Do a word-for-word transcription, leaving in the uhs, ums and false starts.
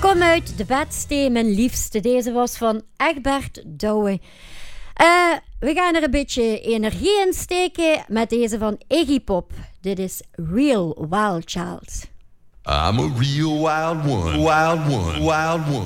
Kom uit de bedstee, mijn liefste. Deze was van Egbert Douwe. Uh, we gaan er een beetje energie in steken met deze van Iggy Pop. Dit is Real Wild Child. I'm a real wild one, wild one, wild one.